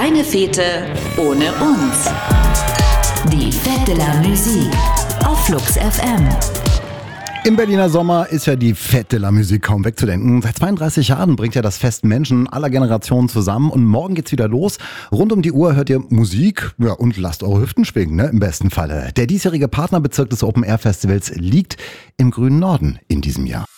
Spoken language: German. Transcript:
Keine Fete ohne uns. Die Fête de la Musique auf Flux FM. Im Berliner Sommer ist ja die Fête de la Musique kaum wegzudenken. Seit 32 Jahren bringt ja das Fest Menschen aller Generationen zusammen und morgen geht's wieder los. Rund um die Uhr hört ihr Musik, ja, und lasst eure Hüften schwingen, ne, im besten Falle. Der diesjährige Partnerbezirk des Open Air Festivals liegt im grünen Norden in diesem Jahr.